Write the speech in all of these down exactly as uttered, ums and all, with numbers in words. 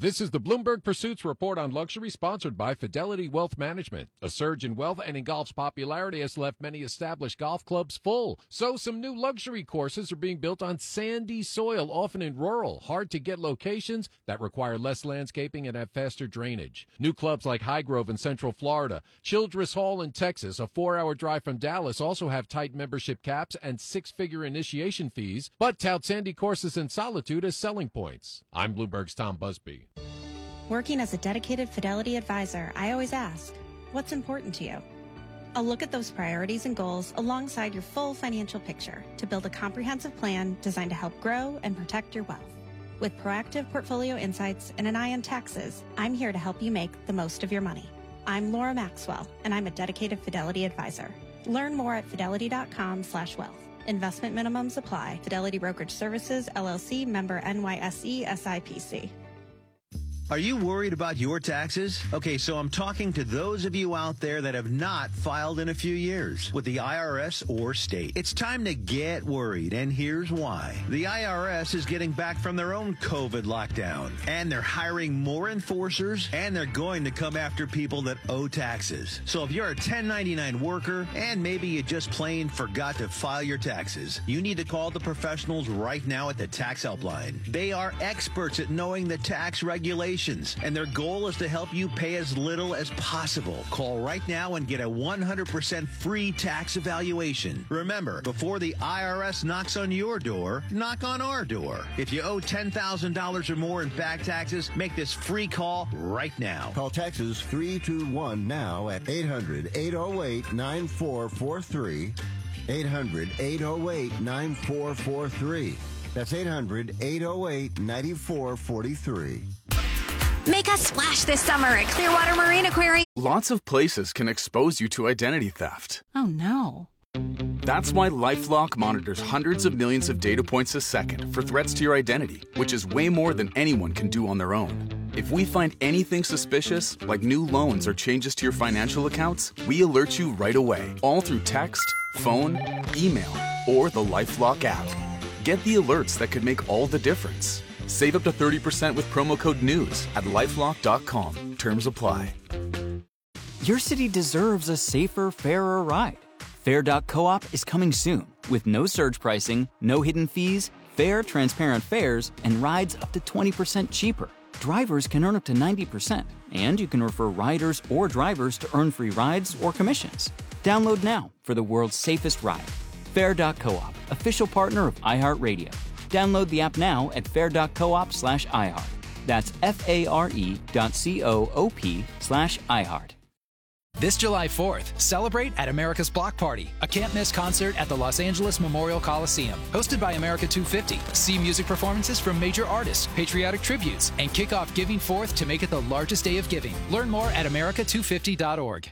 This is the Bloomberg Pursuits Report on Luxury, sponsored by Fidelity Wealth Management. A surge in wealth and in golf's popularity has left many established golf clubs full. So some new luxury courses are being built on sandy soil, often in rural, hard-to-get locations that require less landscaping and have faster drainage. New clubs like Highgrove in Central Florida, Childress Hall in Texas, a four-hour drive from Dallas, also have tight membership caps and six-figure initiation fees, but tout sandy courses in Solitude as selling points. I'm Bloomberg's Tom Busby. Working as a dedicated Fidelity advisor, I always ask, what's important to you? I'll look at those priorities and goals alongside your full financial picture to build a comprehensive plan designed to help grow and protect your wealth. With proactive portfolio insights and an eye on taxes, I'm here to help you make the most of your money. I'm Laura Maxwell, and I'm a dedicated Fidelity advisor. Learn more at fidelity.com slash wealth. Investment minimums apply. Fidelity Brokerage Services, L L C, member N Y S E, S I P C. Are you worried about your taxes? Okay, so I'm talking to those of you out there that have not filed in a few years with the I R S or state. It's time to get worried, and here's why. The I R S is getting back from their own COVID lockdown, and they're hiring more enforcers, and they're going to come after people that owe taxes. So if you're a ten ninety-nine worker, and maybe you just plain forgot to file your taxes, you need to call the professionals right now at the Tax Helpline. They are experts at knowing the tax regulations, and their goal is to help you pay as little as possible. Call right now and get a one hundred percent free tax evaluation. Remember, before the I R S knocks on your door, knock on our door. If you owe ten thousand dollars or more in back taxes, make this free call right now. Call Texas three two one now at eight hundred, eight oh eight, nine four four three. eight hundred, eight oh eight, nine four four three. That's eight hundred, eight oh eight, nine four four three. Make us splash this summer at Clearwater Marine Aquarium. Lots of places can expose you to identity theft. Oh, no. That's why LifeLock monitors hundreds of millions of data points a second for threats to your identity, which is way more than anyone can do on their own. If we find anything suspicious, like new loans or changes to your financial accounts, we alert you right away, all through text, phone, email, or the LifeLock app. Get the alerts that could make all the difference. Save up to thirty percent with promo code NEWS at lifelock dot com. Terms apply. Your city deserves a safer, fairer ride. Fair dot coop is coming soon with no surge pricing, no hidden fees, fair, transparent fares, and rides up to twenty percent cheaper. Drivers can earn up to ninety percent, and you can refer riders or drivers to earn free rides or commissions. Download now for the world's safest ride. Fair dot coop, official partner of iHeartRadio. Download the app now at fair dot coop slash iHeart. That's F-A-R-E dot C-O-O-P slash iHeart. This July fourth, celebrate at America's Block Party, a can't-miss concert at the Los Angeles Memorial Coliseum. Hosted by America two fifty. See music performances from major artists, patriotic tributes, and kick off Giving Fourth to make it the largest day of giving. Learn more at america two fifty dot org.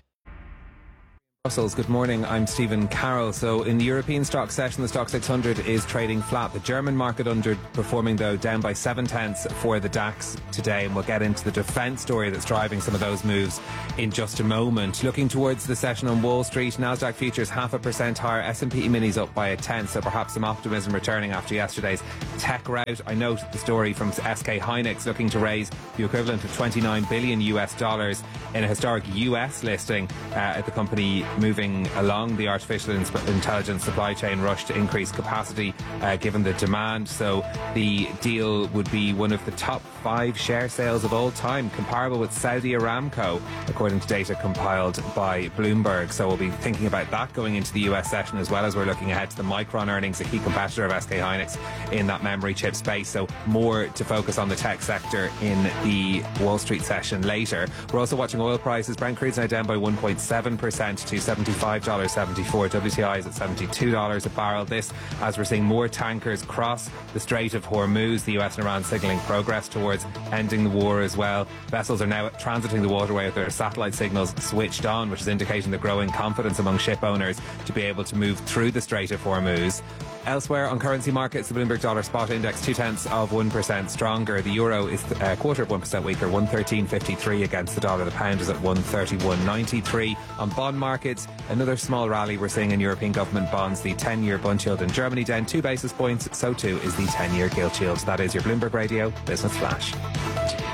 Brussels, good morning. I'm Stephen Carroll. So in the European stock session, the stock six hundred is trading flat. The German market underperforming, though, down by seven tenths for the DAX today. And we'll get into the defence story that's driving some of those moves in just a moment. Looking towards the session on Wall Street, Nasdaq futures half a percent higher. S and P minis up by a tenth. So perhaps some optimism returning after yesterday's tech rout. I note the story from S K Hynix looking to raise the equivalent of twenty-nine billion U S dollars in a historic U S listing uh, at the company, moving along the artificial intelligence supply chain rush to increase capacity uh, given the demand. So the deal would be one of the top five share sales of all time, comparable with Saudi Aramco, according to data compiled by Bloomberg. So we'll be thinking about that going into the U S session, as well as we're looking ahead to the Micron earnings, a key competitor of S K Hynix in that memory chip space. So more to focus on the tech sector in the Wall Street session later. We're also watching oil prices. Brent crude's now down by one point seven percent to seventy-five dollars seventy-four. W T I is at seventy-two dollars a barrel. This as we're seeing more tankers cross the Strait of Hormuz, the U S and Iran signaling progress towards ending the war as well. Vessels are now transiting the waterway with their satellite signals switched on, which is indicating the growing confidence among ship owners to be able to move through the Strait of Hormuz. Elsewhere on currency markets, the Bloomberg dollar spot index two tenths of one percent stronger. The euro is a quarter of one percent weaker, one thirteen fifty-three against the dollar. The pound is at one thirty-one ninety-three. On bond markets, another small rally we're seeing in European government bonds. The ten-year bund yield in Germany down two basis points. So too is the ten-year gilt yield. That is your Bloomberg Radio Business Flash.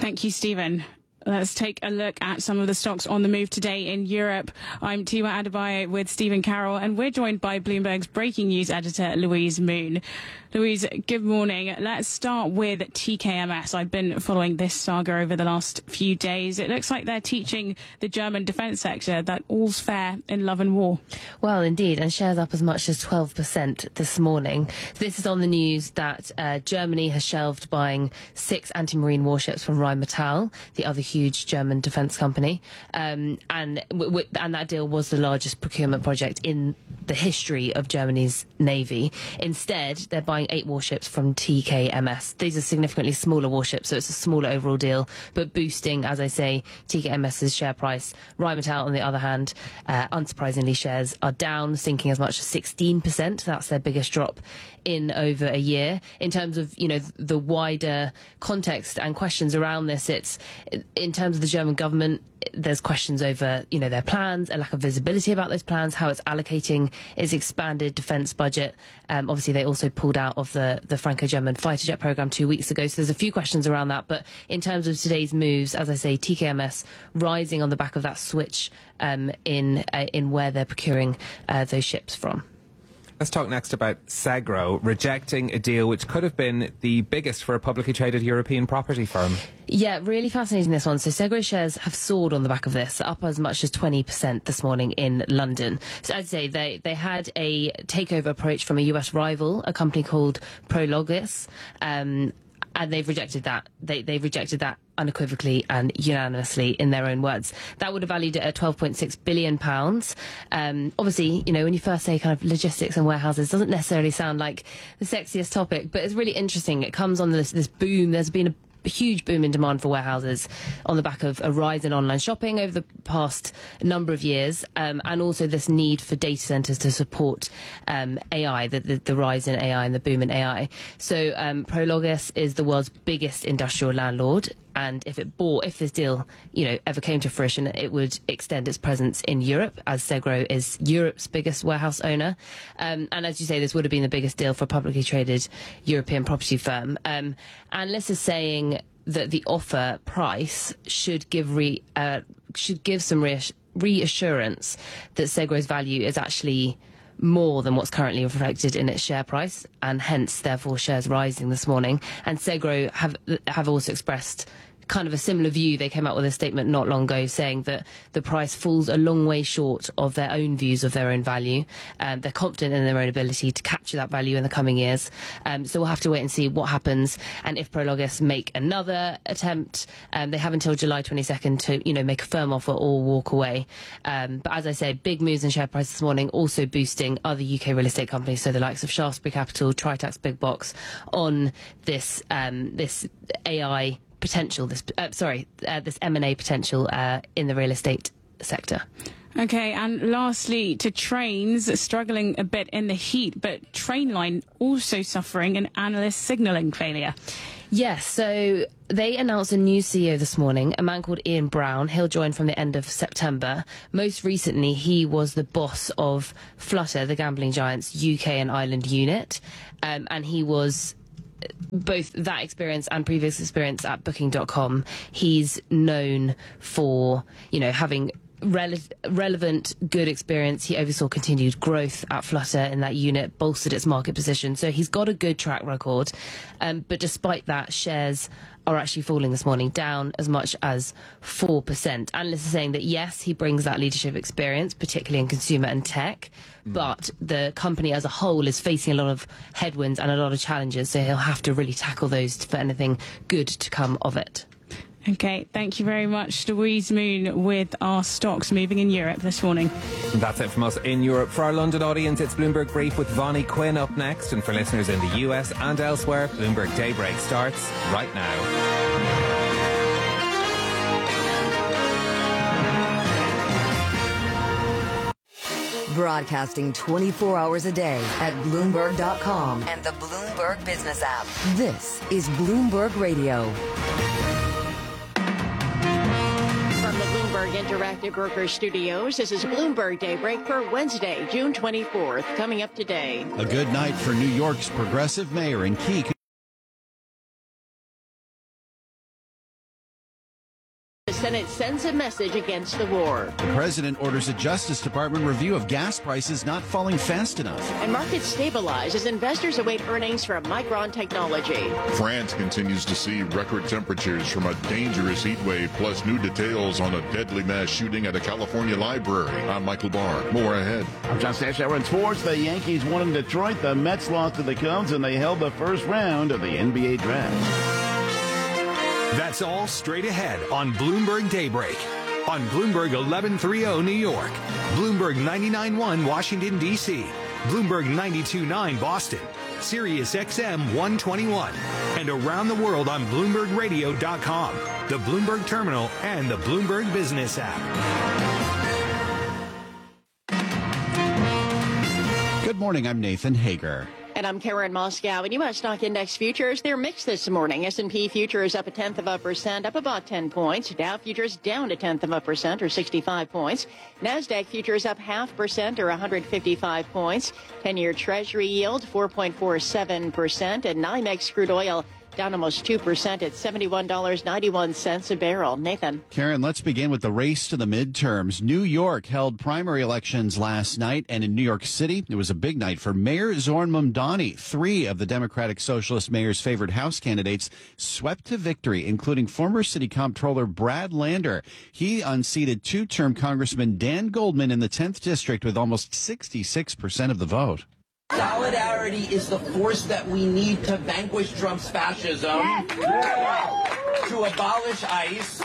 Thank you, Stephen. Let's take a look at some of the stocks on the move today in Europe. I'm Tiwa Adebayo with Stephen Carroll, and we're joined by Bloomberg's breaking news editor, Louise Moon. Louise, good morning. Let's start with T K M S. I've been following this saga over the last few days. It looks like they're teaching the German defence sector that all's fair in love and war. Well, indeed, and shares up as much as twelve percent this morning. This is on the news that uh, Germany has shelved buying six anti-marine warships from Rheinmetall, the other huge German defence company, um, and w- w- and that deal was the largest procurement project in the history of Germany's navy. Instead, they're buying eight warships from T K M S. These are significantly smaller warships, so it's a smaller overall deal, but boosting, as I say, T K M S's share price. Rheinmetall, on the other hand, uh, unsurprisingly, shares are down, sinking as much as sixteen percent. That's their biggest drop in over a year. In terms of, you know, the wider context and questions around this, it's in terms of the German government, there's questions over, you know, their plans, a lack of visibility about those plans, how it's allocating its expanded defence budget. Um, obviously, they also pulled out of the, the Franco-German fighter jet programme two weeks ago, so there's a few questions around that. But in terms of today's moves, as I say, T K M S rising on the back of that switch um, in uh, in where they're procuring uh, those ships from. Let's talk next about Segro rejecting a deal which could have been the biggest for a publicly traded European property firm. Yeah, really fascinating, this one. So Segro shares have soared on the back of this, up as much as twenty percent this morning in London. So I'd say they, they had a takeover approach from a U S rival, a company called Prologis, um, and they've rejected that. They, they've rejected that unequivocally and unanimously in their own words. That would have valued it at twelve point six billion pounds. Um, obviously, you know, when you first say kind of logistics and warehouses, doesn't necessarily sound like the sexiest topic, but it's really interesting. It comes on this, this boom. There's been a A huge boom in demand for warehouses on the back of a rise in online shopping over the past number of years, um, and also this need for data centres to support um, A I, the, the, the rise in A I and the boom in A I. So um, Prologis is the world's biggest industrial landlord, and if it bought, if this deal, you know, ever came to fruition, it would extend its presence in Europe, as Segro is Europe's biggest warehouse owner. Um, and as you say, this would have been the biggest deal for a publicly traded European property firm. Um, analysts are saying that the offer price should give re, uh, should give some reass- reassurance that Segro's value is actually more than what's currently reflected in its share price, and hence, therefore, shares rising this morning. And Segro have have also expressed kind of a similar view. They came out with a statement not long ago saying that the price falls a long way short of their own views of their own value. Um, they're confident in their own ability to capture that value in the coming years. Um, so we'll have to wait and see what happens, and if Prologis make another attempt. Um, they have until July twenty-second to, you know, make a firm offer or walk away. Um, but as I say, big moves in share price this morning, also boosting other U K real estate companies, so the likes of Shaftesbury Capital, Tritax Big Box, on this um, this A I potential, this uh, sorry, uh, this M and A potential uh, in the real estate sector. Okay, and lastly, to trains, struggling a bit in the heat, but Trainline also suffering an analyst signalling failure. Yes, so they announced a new C E O this morning, a man called Ian Brown. He'll join from the end of September. Most recently, he was the boss of Flutter, the gambling giant's U K and Ireland unit, um, and he was both that experience and previous experience at booking dot com. He's known for, you know, having rele- relevant, good experience. He oversaw continued growth at Flutter in that unit, bolstered its market position. So he's got a good track record. Um, but despite that, shares are actually falling this morning, down as much as four percent. Analysts are saying that, yes, he brings that leadership experience, particularly in consumer and tech, mm. but the company as a whole is facing a lot of headwinds and a lot of challenges, so he'll have to really tackle those for anything good to come of it. Okay, thank you very much, Louise Moon, with our stocks moving in Europe this morning. That's it from us in Europe. For our London audience, it's Bloomberg Brief with Vonnie Quinn up next. And for listeners in the U S and elsewhere, Bloomberg Daybreak starts right now. Broadcasting twenty-four hours a day at Bloomberg dot com and the Bloomberg Business app. This is Bloomberg Radio. Bloomberg Interactive Brokers Studios. This is Bloomberg Daybreak for Wednesday, June twenty-fourth. Coming up today. A good night for New York's progressive mayor and key The Senate sends a message against the war. The president orders a Justice Department review of gas prices not falling fast enough. And markets stabilize as investors await earnings from Micron Technology. France continues to see record temperatures from a dangerous heat wave, plus new details on a deadly mass shooting at a California library. I'm Michael Barr. More ahead. I'm John Stashower in sports. The Yankees won in Detroit. The Mets lost to the Cubs, and they held the first round of the N B A draft. That's all straight ahead on Bloomberg Daybreak. On Bloomberg eleven thirty New York, Bloomberg ninety-nine point one Washington, D C, Bloomberg ninety-two point nine Boston, Sirius X M one twenty-one, and around the world on Bloomberg Radio dot com, the Bloomberg Terminal, and the Bloomberg Business app. Good morning, I'm Nathan Hager. And I'm Karen Moscow. And U S stock index futures, they're mixed this morning. S and P futures up a tenth of a percent, up about ten points. Dow futures down a tenth of a percent, or sixty-five points. NASDAQ futures up half percent, or one hundred fifty-five points. ten-year Treasury yield four point four seven percent. And NYMEX crude oil down almost two percent at seventy-one dollars and ninety-one cents a barrel. Nathan. Karen, let's begin with the race to the midterms. New York held primary elections last night, and in New York City, it was a big night for Mayor Zohran Mamdani. Three of the Democratic Socialist mayor's favored House candidates swept to victory, including former City Comptroller Brad Lander. He unseated two-term Congressman Dan Goldman in the tenth District with almost sixty-six percent of the vote. Solidarity is the force that we need to vanquish Trump's fascism, yes. to abolish ICE,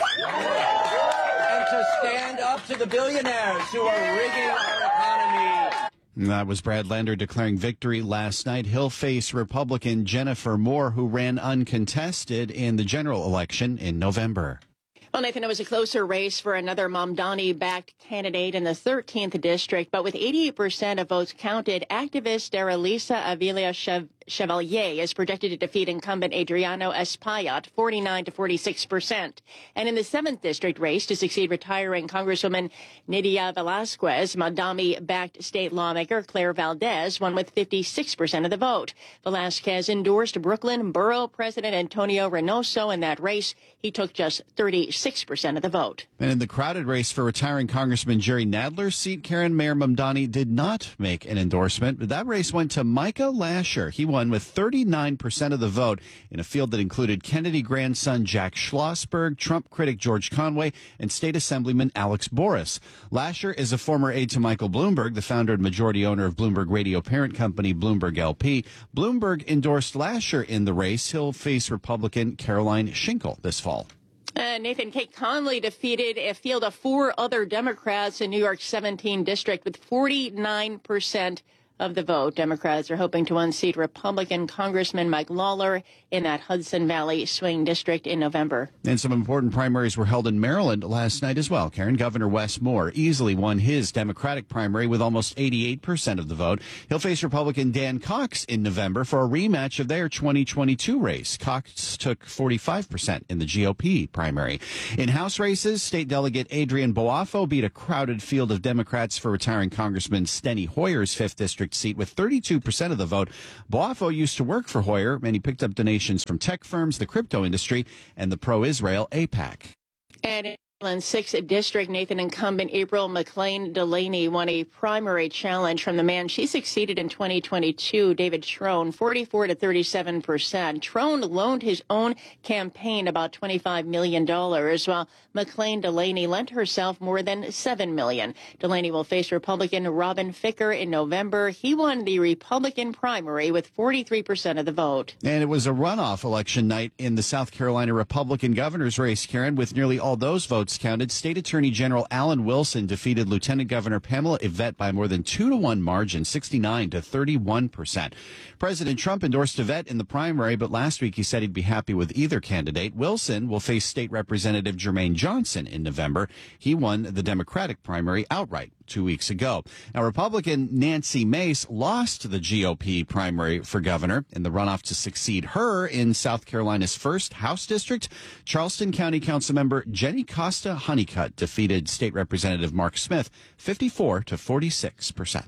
and to stand up to the billionaires who are rigging our economy. That was Brad Lander declaring victory last night. He'll face Republican Jennifer Moore, who ran uncontested in the general election in November. Well, Nathan, it was a closer race for another Mamdani-backed candidate in the thirteenth district, but with eighty-eight percent of votes counted, activist Daralisa Avila Chev- Chevalier is projected to defeat incumbent Adriano Espaillat, forty-nine to forty-six percent. And in the seventh district race to succeed retiring Congresswoman Nydia Velasquez, Mamdani-backed state lawmaker Claire Valdez won with fifty-six percent of the vote. Velasquez endorsed Brooklyn Borough President Antonio Reynoso in that race. He took just thirty-six percent of the vote. And in the crowded race for retiring Congressman Jerry Nadler's seat, Karen, Mayor Mamdani did not make an endorsement. But that race went to Micah Lasher. He won with thirty-nine percent of the vote in a field that included Kennedy grandson Jack Schlossberg, Trump critic George Conway, and State Assemblyman Alex Boris. Lasher is a former aide to Michael Bloomberg, the founder and majority owner of Bloomberg Radio parent company Bloomberg L P. Bloomberg endorsed Lasher in the race. He'll face Republican Caroline Schinkel this fall. Uh, Nathan, Kate Conley defeated a field of four other Democrats in New York's seventeenth district with forty-nine percent of the vote. Democrats are hoping to unseat Republican Congressman Mike Lawler in that Hudson Valley swing district in November. And some important primaries were held in Maryland last night as well. Karen, Governor Wes Moore easily won his Democratic primary with almost eighty-eight percent of the vote. He'll face Republican Dan Cox in November for a rematch of their twenty twenty-two race. Cox took forty-five percent in the G O P primary. In House races, State Delegate Adrian Boafo beat a crowded field of Democrats for retiring Congressman Steny Hoyer's fifth District seat with thirty-two percent of the vote. Boafo used to work for Hoyer, and he picked up donations from tech firms, the crypto industry, and the pro-Israel AIPAC. And in Maryland's sixth district, Nathan, incumbent April McLean Delaney won a primary challenge from the man she succeeded in twenty twenty-two, David Trone, forty-four to thirty-seven percent. Trone loaned his own campaign about twenty-five million dollars, while McLean Delaney lent herself more than seven million dollars. Delaney will face Republican Robin Ficker in November. He won the Republican primary with forty-three percent of the vote. And it was a runoff election night in the South Carolina Republican governor's race, Karen, with nearly all those votes counted. State Attorney General Alan Wilson defeated Lieutenant Governor Pamela Yvette by more than two to one margin, sixty-nine to thirty-one percent. President Trump endorsed Yvette in the primary, but last week he said he'd be happy with either candidate. Wilson will face State Representative Jermaine Johnson in November. He won the Democratic primary outright two weeks ago. Now, Republican Nancy Mace lost the G O P primary for governor in the runoff to succeed her in South Carolina's first House district. Charleston County Councilmember Jenny Costa Honeycutt defeated State Representative Mark Smith fifty-four to forty-six percent.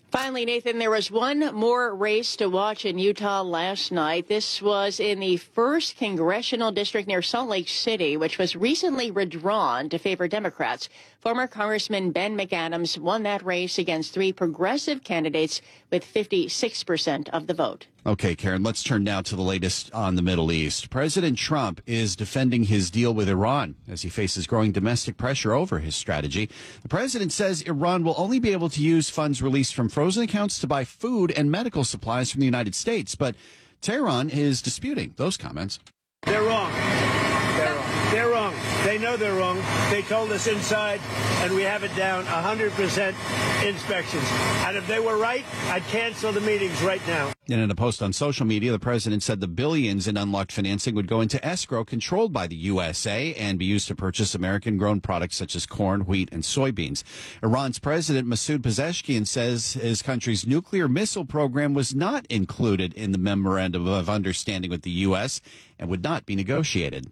Finally, Nathan, there was one more race to watch in Utah last night. This was in the first congressional district near Salt Lake City, which was recently redrawn to favor Democrats. Former Congressman Ben McAdams won that race against three progressive candidates with fifty-six percent of the vote. Okay, Karen, let's turn now to the latest on the Middle East. President Trump is defending his deal with Iran as he faces growing domestic pressure over his strategy. The president says Iran will only be able to use funds released from frozen accounts to buy food and medical supplies from the United States. But Tehran is disputing those comments. They're wrong. They're wrong. They're wrong. They know they're wrong. They told us inside, and we have it down, one hundred percent inspections. And if they were right, I'd cancel the meetings right now. And in a post on social media, the president said the billions in unlocked financing would go into escrow controlled by the U S A and be used to purchase American-grown products such as corn, wheat, and soybeans. Iran's president, Masoud Pezeshkian, says his country's nuclear missile program was not included in the memorandum of understanding with the U S and would not be negotiated.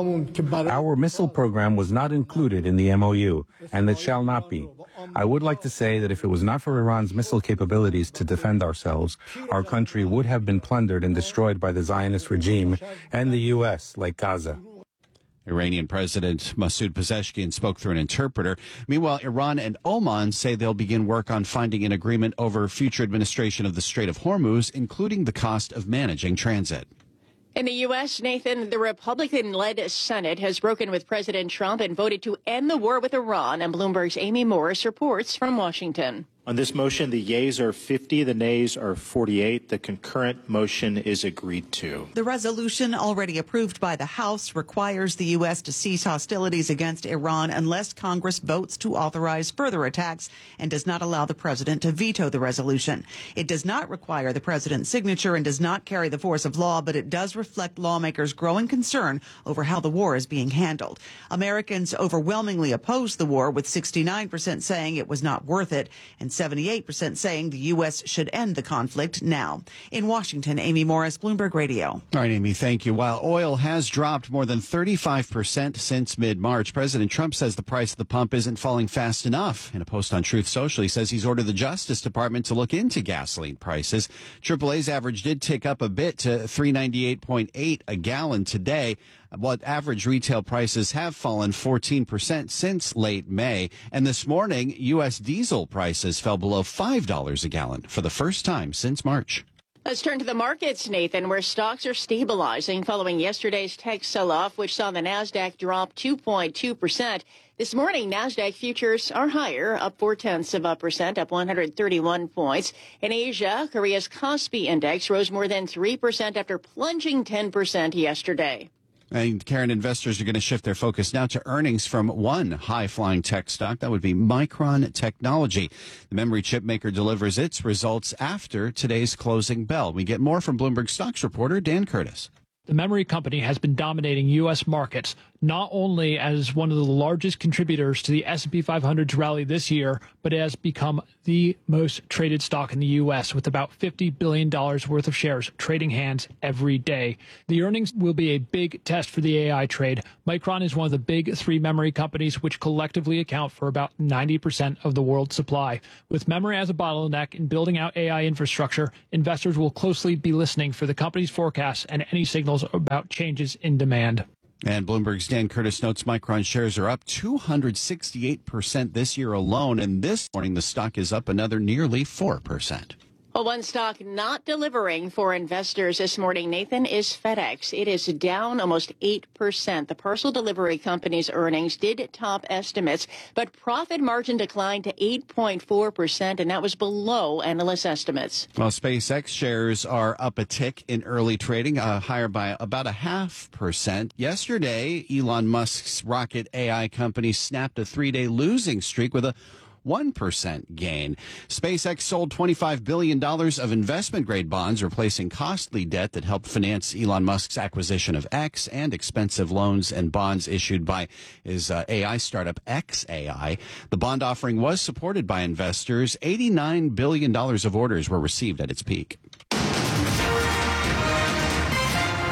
Our missile program was not included in the M O U, and it shall not be. I would like to say that if it was not for Iran's missile capabilities to defend ourselves, our country would have been plundered and destroyed by the Zionist regime and the U S, like Gaza. Iranian President Masoud Pezeshkian spoke through an interpreter. Meanwhile, Iran and Oman say they'll begin work on finding an agreement over future administration of the Strait of Hormuz, including the cost of managing transit. In the U S, Nathan, the Republican-led Senate has broken with President Trump and voted to end the war with Iran. And Bloomberg's Amy Morris reports from Washington. On this motion, the yeas are fifty, the nays are forty-eight. The concurrent motion is agreed to. The resolution, already approved by the House, requires the U S to cease hostilities against Iran unless Congress votes to authorize further attacks and does not allow the president to veto the resolution. It does not require the president's signature and does not carry the force of law, but it does reflect lawmakers' growing concern over how the war is being handled. Americans overwhelmingly oppose the war, with sixty-nine percent saying it was not worth it and seventy-eight percent saying the U S should end the conflict now. In Washington, Amy Morris, Bloomberg Radio. All right, Amy, thank you. While oil has dropped more than thirty-five percent since mid-March, President Trump says the price of the pump isn't falling fast enough. In a post on Truth Social, he says he's ordered the Justice Department to look into gasoline prices. triple A's average did tick up a bit to three ninety-eight point eight a gallon today. But average retail prices have fallen fourteen percent since late May. And this morning, U S diesel prices fell below five dollars a gallon for the first time since March. Let's turn to the markets, Nathan, where stocks are stabilizing following yesterday's tech sell-off, which saw the Nasdaq drop two point two percent. This morning, Nasdaq futures are higher, up four-tenths of a percent, up one hundred thirty-one points. In Asia, Korea's Kospi index rose more than three percent after plunging ten percent yesterday. And Karen, investors are going to shift their focus now to earnings from one high-flying tech stock. That would be Micron Technology. The memory chip maker delivers its results after today's closing bell. We get more from Bloomberg Stocks reporter Dan Curtis. The memory company has been dominating U S markets, not only as one of the largest contributors to the S and P five hundred's rally this year, but it has become the most traded stock in the U S with about fifty billion dollars worth of shares trading hands every day. The earnings will be a big test for the A I trade. Micron is one of the big three memory companies which collectively account for about ninety percent of the world's supply. With memory as a bottleneck in building out A I infrastructure, investors will closely be listening for the company's forecasts and any signals about changes in demand. And Bloomberg's Dan Curtis notes Micron shares are up two hundred sixty-eight percent this year alone, and this morning the stock is up another nearly four percent. Well, one stock not delivering for investors this morning, Nathan, is FedEx. It is down almost eight percent. The parcel delivery company's earnings did top estimates, but profit margin declined to eight point four percent, and that was below analyst estimates. Well, SpaceX shares are up a tick in early trading, uh, higher by about a half percent. Yesterday, Elon Musk's rocket A I company snapped a three-day losing streak with a one percent gain. SpaceX sold twenty-five billion dollars of investment-grade bonds, replacing costly debt that helped finance Elon Musk's acquisition of X and expensive loans and bonds issued by his uh, A I startup X A I. The bond offering was supported by investors. eighty-nine billion dollars of orders were received at its peak. Time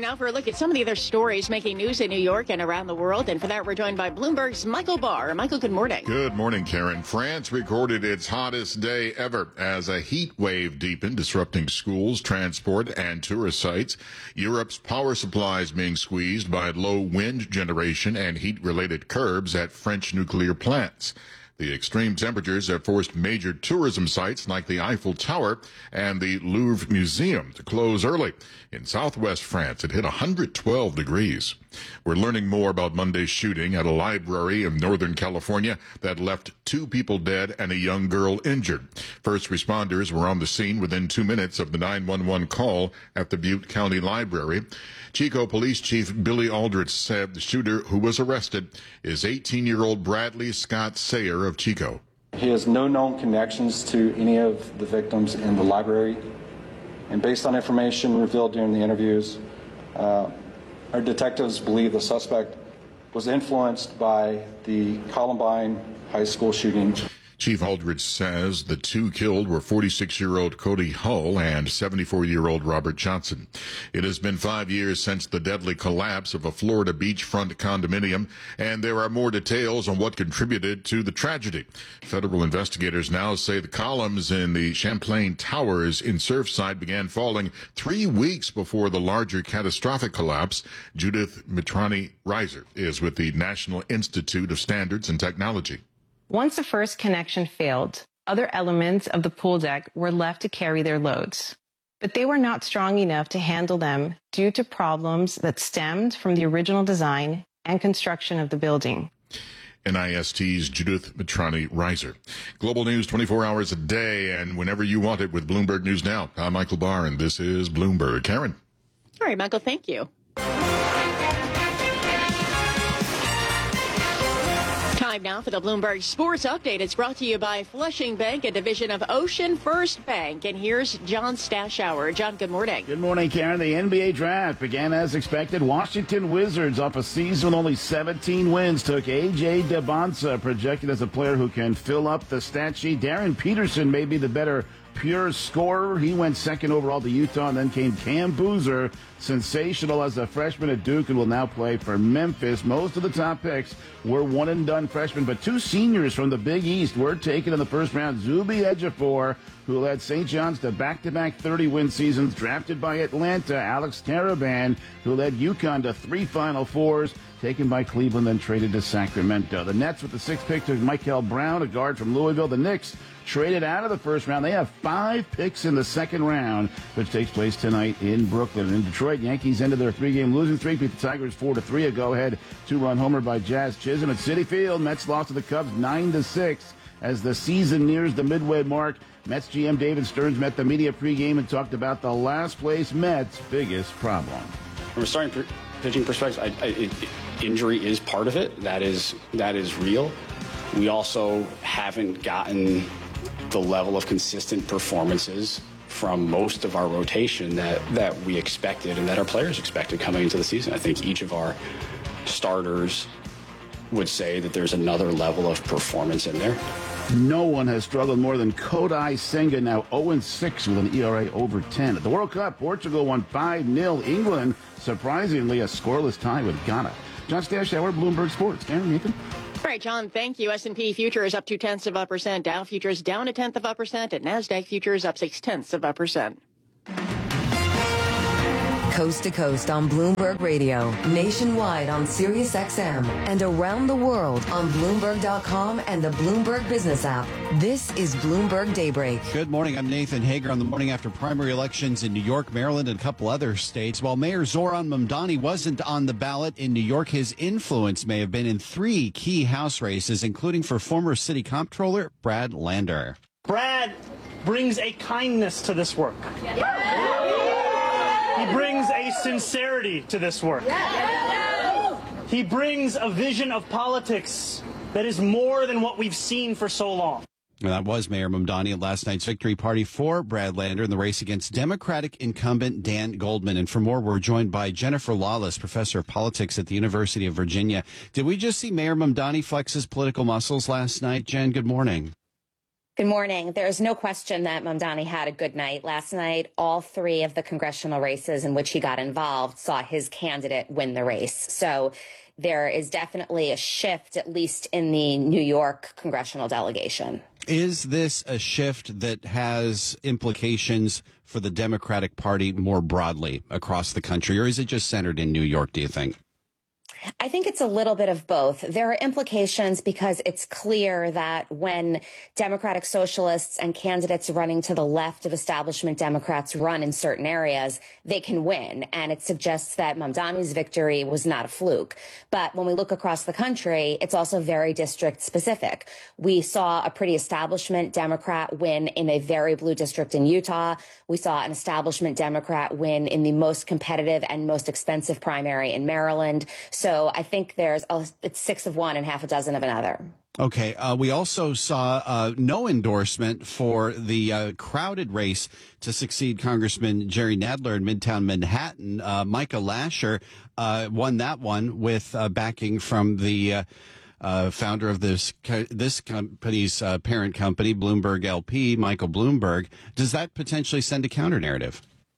now for a look at some of the other stories making news in New York and around the world. And for that, we're joined by Bloomberg's Michael Barr. Michael, good morning. Good morning, Karen. France recorded its hottest day ever as a heat wave deepened, disrupting schools, transport, and tourist sites. Europe's power supply is being squeezed by low wind generation and heat-related curbs at French nuclear plants. The extreme temperatures have forced major tourism sites like the Eiffel Tower and the Louvre Museum to close early. In southwest France, it hit one hundred twelve degrees. We're learning more about Monday's shooting at a library in Northern California that left two people dead and a young girl injured. First responders were on the scene within two minutes of the nine one one call at the Butte County Library. Chico Police Chief Billy Aldrich said the shooter who was arrested is eighteen-year-old Bradley Scott Sayer of Chico. He has no known connections to any of the victims in the library. And based on information revealed during the interviews, uh, our detectives believe the suspect was influenced by the Columbine High School shooting. Chief Aldrich says the two killed were forty-six-year-old Cody Hull and seventy-four-year-old Robert Johnson. It has been five years since the deadly collapse of a Florida beachfront condominium, and there are more details on what contributed to the tragedy. Federal investigators now say the columns in the Champlain Towers in Surfside began falling three weeks before the larger catastrophic collapse. Judith Mitrani-Reiser is with the National Institute of Standards and Technology. Once the first connection failed, other elements of the pool deck were left to carry their loads. But they were not strong enough to handle them due to problems that stemmed from the original design and construction of the building. N I S T's Judith Mitrani-Reiser. Global news twenty-four hours a day and whenever you want it with Bloomberg News Now. I'm Michael Barr, and this is Bloomberg. Karen. All right, Michael, thank you. Time now for the Bloomberg Sports Update. It's brought to you by Flushing Bank, a division of Ocean First Bank. And here's John Stashower. John, good morning. Good morning, Karen. The N B A draft began as expected. Washington Wizards, off a season with only seventeen wins, took A J DeBonsa, projected as a player who can fill up the stat sheet. Darren Peterson may be the better pure scorer. He went second overall to Utah, and then came Cam Boozer, sensational as a freshman at Duke, and will now play for Memphis. Most of the top picks were one-and-done freshmen, but two seniors from the Big East were taken in the first round. Zuby Ejiofor, who led Saint John's to back-to-back thirty-win seasons, drafted by Atlanta. Alex Caravan, who led UConn to three Final Fours, taken by Cleveland, then traded to Sacramento. The Nets with the sixth pick took Michael Brown, a guard from Louisville. The Knicks traded out of the first round. They have five picks in the second round, which takes place tonight in Brooklyn. In Detroit, Yankees ended their three-game losing streak, beat the Tigers four to three. A go-ahead two-run homer by Jazz Chisholm at Citi Field. Mets lost to the Cubs nine to six as the season nears the midway mark. Mets G M David Stearns met the media pregame and talked about the last-place Mets' biggest problem. From a starting pitching perspective, I, I, it, injury is part of it. That is that is real. We also haven't gotten the level of consistent performances from most of our rotation that, that we expected and that our players expected coming into the season. I think each of our starters would say that there's another level of performance in there. No one has struggled more than Kodai Senga, now oh and six with an E R A over ten. At the World Cup, Portugal won five nil. England, surprisingly, a scoreless tie with Ghana. John Stashower, Bloomberg Sports. Karen, Nathan. All right, John, thank you. S and P futures up two tenths of a percent. Dow futures down a tenth of a percent. And NASDAQ futures up six tenths of a percent. Coast to coast on Bloomberg Radio, nationwide on Sirius X M, and around the world on Bloomberg dot com and the Bloomberg Business app. This is Bloomberg Daybreak. Good morning. I'm Nathan Hager on the morning after primary elections in New York, Maryland, and a couple other states. While Mayor Zoran Mamdani wasn't on the ballot in New York, his influence may have been in three key House races, including for former city comptroller Brad Lander. Brad brings a kindness to this work. He brings a sincerity to this work. He brings a vision of politics that is more than what we've seen for so long. And that was Mayor Mamdani at last night's victory party for Brad Lander in the race against Democratic incumbent Dan Goldman. And for more, we're joined by Jennifer Lawless, professor of politics at the University of Virginia. Did we just see Mayor Mamdani flex his political muscles last night? Jen, good morning. Good morning. There is no question that Mamdani had a good night. Last night, all three of the congressional races in which he got involved saw his candidate win the race. So there is definitely a shift, at least in the New York congressional delegation. Is this a shift that has implications for the Democratic Party more broadly across the country, or is it just centered in New York, do you think? I think it's a little bit of both. There are implications because it's clear that when Democratic socialists and candidates running to the left of establishment Democrats run in certain areas, they can win. And it suggests that Mamdani's victory was not a fluke. But when we look across the country, it's also very district specific. We saw a pretty establishment Democrat win in a very blue district in Utah. We saw an establishment Democrat win in the most competitive and most expensive primary in Maryland. So So I think there's a, it's six of one and half a dozen of another. Okay. Uh, we also saw uh, no endorsement for the uh, crowded race to succeed Congressman Jerry Nadler in Midtown Manhattan. Uh, Micah Lasher uh, won that one with uh, backing from the uh, uh, founder of this co- this company's uh, parent company, Bloomberg L P, Michael Bloomberg. Does that potentially send a counter narrative?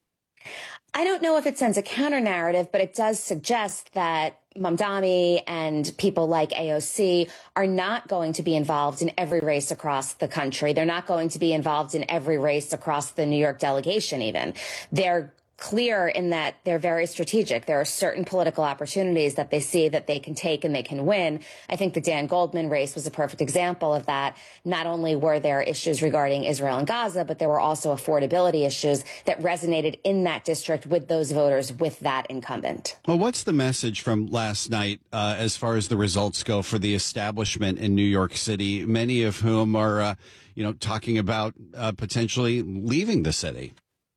I don't know if it sends a counter narrative, but it does suggest that Mamdani and people like A O C are not going to be involved in every race across the country. They're not going to be involved in every race across the New York delegation even. They're clear in that they're very strategic. There are certain political opportunities that they see that they can take and they can win. I think the Dan Goldman race was a perfect example of that. Not only were there issues regarding Israel and Gaza, but there were also affordability issues that resonated in that district with those voters, with that incumbent. Well, what's the message from last night uh, as far as the results go for the establishment in New York City, many of whom are, uh, you know, talking about uh, potentially leaving the city?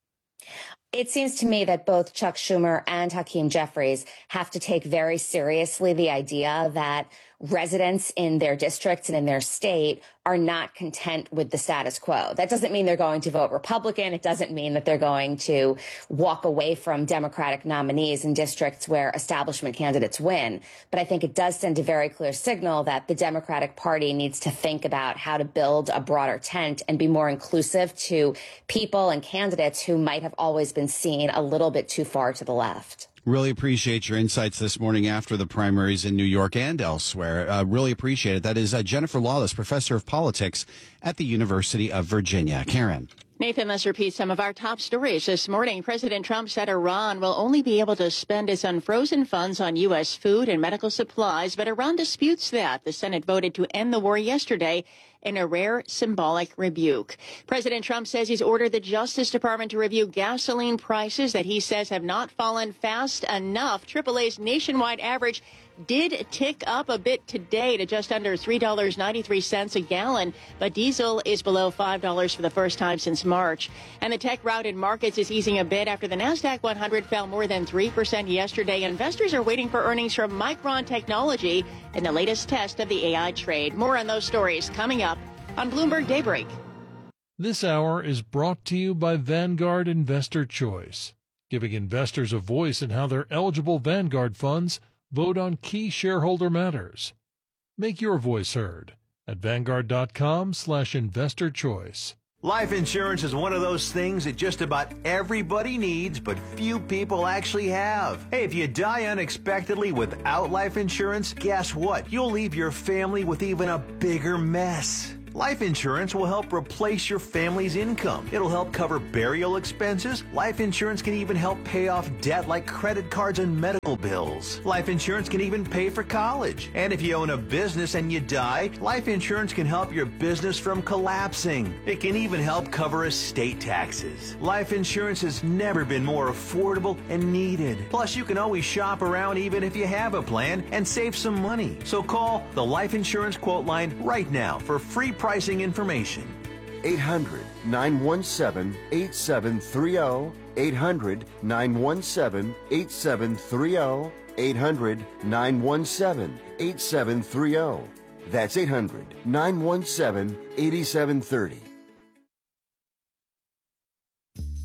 It seems to me that both Chuck Schumer and Hakeem Jeffries have to take very seriously the idea that residents in their districts and in their state are not content with the status quo. That doesn't mean they're going to vote Republican. It doesn't mean that they're going to walk away from Democratic nominees in districts where establishment candidates win. But I think it does send a very clear signal that the Democratic Party needs to think about how to build a broader tent and be more inclusive to people and candidates who might have always been seen a little bit too far to the left. Really appreciate your insights this morning after the primaries in New York and elsewhere. Uh, really appreciate it. That is uh, Jennifer Lawless, professor of politics at the University of Virginia. Karen. Nathan, let's repeat some of our top stories this morning. President Trump said Iran will only be able to spend its unfrozen funds on U S food and medical supplies, but Iran disputes that. The Senate voted to end the war yesterday in a rare symbolic rebuke. President Trump says he's ordered the Justice Department to review gasoline prices that he says have not fallen fast enough. triple A's nationwide average did tick up a bit today to just under three dollars and ninety-three cents a gallon, but diesel is below five dollars for the first time since March. And the tech-routed markets is easing a bit after the NASDAQ one hundred fell more than three percent yesterday. Investors are waiting for earnings from Micron Technology in the latest test of the A I trade. More on those stories coming up on Bloomberg Daybreak. This hour is brought to you by Vanguard Investor Choice, giving investors a voice in how their eligible Vanguard funds vote on key shareholder matters. Make your voice heard at Vanguard.com slash investor choice. Life insurance is one of those things that just about everybody needs, but few people actually have. Hey, if you die unexpectedly without life insurance, guess what? You'll leave your family with even a bigger mess. Life insurance will help replace your family's income. It'll help cover burial expenses. Life insurance can even help pay off debt like credit cards and medical bills. Life insurance can even pay for college. And if you own a business and you die, life insurance can help your business from collapsing. It can even help cover estate taxes. Life insurance has never been more affordable and needed. Plus, you can always shop around even if you have a plan and save some money. So call the Life Insurance Quote Line right now for free pricing information. eight hundred, nine one seven, eight seven three zero. eight hundred, nine one seven, eight seven three zero. eight hundred, nine one seven, eight seven three zero. That's eight hundred, nine one seven, eight seven three zero.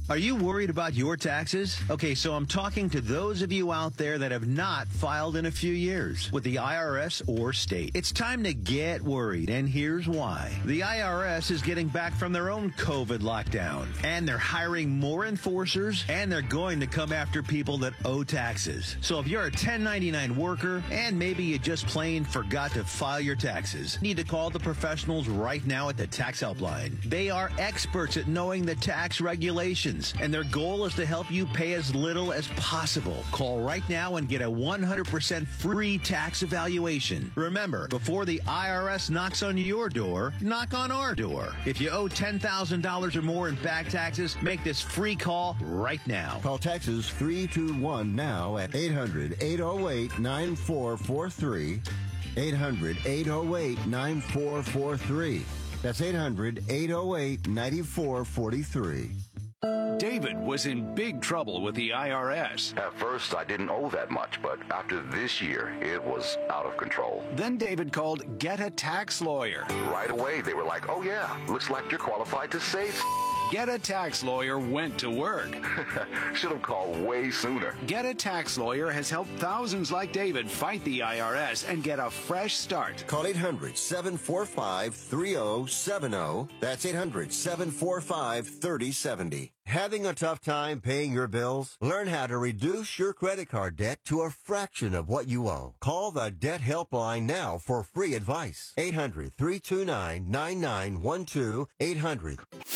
Are you worried about your taxes? Okay, so I'm talking to those of you out there that have not filed in a few years with the I R S or state. It's time to get worried, and here's why. The I R S is getting back from their own COVID lockdown, and they're hiring more enforcers, and they're going to come after people that owe taxes. So if you're a ten ninety-nine worker, and maybe you just plain forgot to file your taxes, you need to call the professionals right now at the Tax Helpline. They are experts at knowing the tax regulations, and their goal is to help you pay as little as possible. Call right now and get a one hundred percent free tax evaluation. Remember, before the I R S knocks on your door, knock on our door. If you owe ten thousand dollars or more in back taxes, make this free call right now. Call Texas three two one now at eight hundred, eight oh eight, nine four four three. eight hundred, eight oh eight, nine four four three. That's eight hundred, eight oh eight, nine four four three. David was in big trouble with the I R S. At first, I didn't owe that much, but after this year, it was out of control. Then David called Get a Tax Lawyer. Right away, they were like, oh yeah, looks like you're qualified to save. Get a Tax Lawyer went to work. Should have called way sooner. Get a Tax Lawyer has helped thousands like David fight the I R S and get a fresh start. Call eight hundred, seven four five, three oh seven oh. That's eight hundred, seven four five, three oh seven oh. Having a tough time paying your bills? Learn how to reduce your credit card debt to a fraction of what you owe. Call the Debt Helpline now for free advice. eight hundred, three two nine, nine nine one two. eight hundred.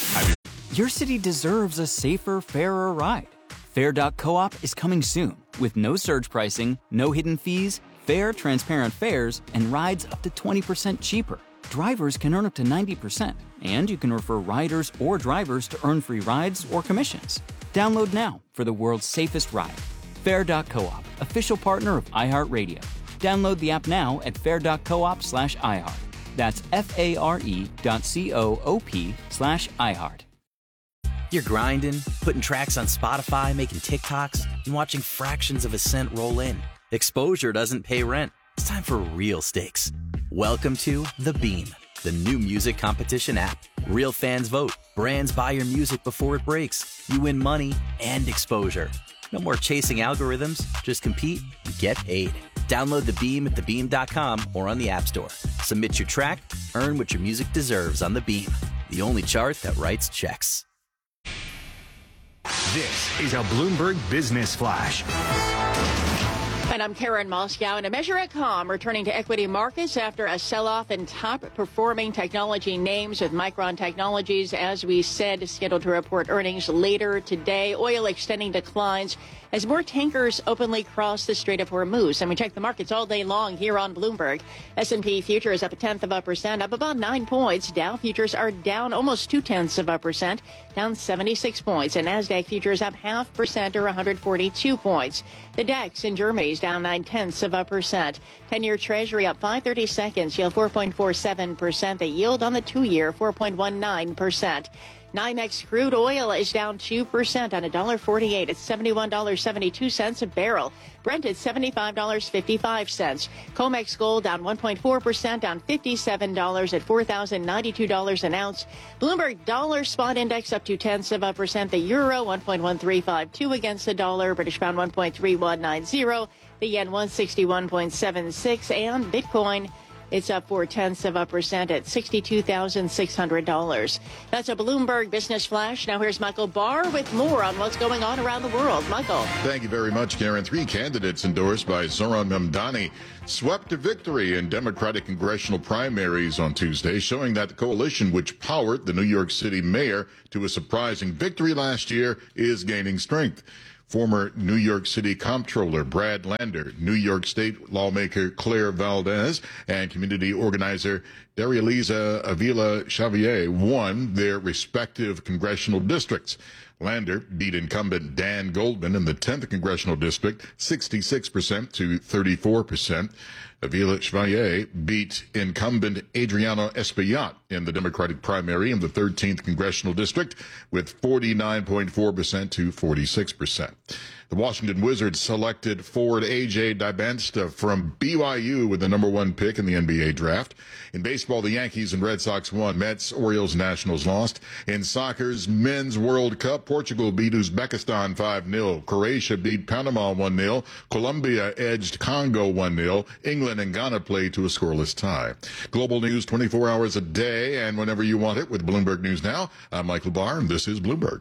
Your city deserves a safer, fairer ride. Fair dot coop is coming soon with no surge pricing, no hidden fees, fair, transparent fares, and rides up to twenty percent cheaper. Drivers can earn up to ninety percent, and you can refer riders or drivers to earn free rides or commissions. Download now for the world's safest ride. Fair dot coop, official partner of iHeartRadio. Download the app now at fair dot coop slash iHeart. That's F-A-R-E dot C-O-O-P slash iHeart. You're grinding, putting tracks on Spotify, making TikToks, and watching fractions of a cent roll in. Exposure doesn't pay rent. It's time for real stakes. Welcome to The Beam, the new music competition app. Real fans vote. Brands buy your music before it breaks. You win money and exposure. No more chasing algorithms. Just compete and get paid. Download The Beam at the beam dot com or on the App Store. Submit your track, earn what your music deserves on The Beam, the only chart that writes checks. This is a Bloomberg Business Flash. And I'm Karen Moscow. And a measure at Com returning to equity markets after a sell-off in top-performing technology names, with Micron Technologies, as we said, is scheduled to report earnings later today. Oil extending declines as more tankers openly cross the Strait of Hormuz. And we check the markets all day long here on Bloomberg. S and P futures up a tenth of a percent, up about nine points. Dow futures are down almost two tenths of a percent, down seventy-six points. And NASDAQ futures up half percent or one hundred forty-two points. The DAX in Germany is down nine tenths of a percent. ten-year Treasury up five thirty-seconds, yield four point four seven percent. The yield on the two-year four point one nine percent. NYMEX crude oil is down two percent on one dollar forty-eight. It's seventy-one dollars and seventy-two cents a barrel. Brent at seventy-five dollars and fifty-five cents. COMEX gold down one point four percent, down fifty-seven dollars at four thousand ninety-two dollars an ounce. Bloomberg dollar spot index up two tenths of a percent. The euro one point one three five two against the dollar. British pound one point three one nine zero. The yen one sixty-one point seven six. And Bitcoin, it's up four tenths of a percent at sixty-two thousand six hundred dollars. That's a Bloomberg Business Flash. Now here's Michael Barr with more on what's going on around the world. Michael. Thank you very much, Karen. Three candidates endorsed by Zohran Mamdani swept to victory in Democratic congressional primaries on Tuesday, showing that the coalition which powered the New York City mayor to a surprising victory last year is gaining strength. Former New York City Comptroller Brad Lander, New York State lawmaker Claire Valdez, and community organizer Darya-Liza Avila-Xavier won their respective congressional districts. Lander beat incumbent Dan Goldman in the tenth congressional district, sixty-six percent to thirty-four percent. Avila-Xavier beat incumbent Adriano Espaillat in the Democratic primary in the thirteenth congressional district with forty-nine point four percent to forty-six percent. The Washington Wizards selected forward A J Dybantsa from B Y U with the number one pick in the N B A draft. In baseball, the Yankees and Red Sox won. Mets, Orioles, Nationals lost. In soccer's Men's World Cup, Portugal beat Uzbekistan five nil. Croatia beat Panama one nil. Colombia edged Congo one nil. England and Ghana played to a scoreless tie. Global news twenty-four hours a day and whenever you want it with Bloomberg News Now. I'm Michael Barr, and this is Bloomberg.